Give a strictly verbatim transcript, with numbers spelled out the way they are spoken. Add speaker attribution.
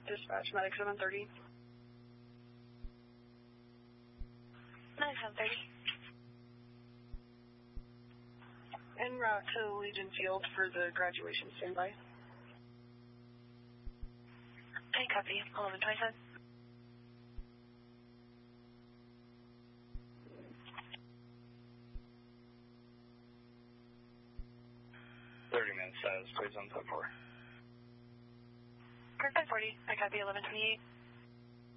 Speaker 1: Dispatch, Medic seven thirty.
Speaker 2: Medic seven thirty.
Speaker 1: En route to Legion Field for the graduation standby.
Speaker 2: I copy. eleven twenty-seven.
Speaker 3: thirty minutes, status, please, on ten four.
Speaker 2: Kirk ten forty. I copy. eleven twenty-eight.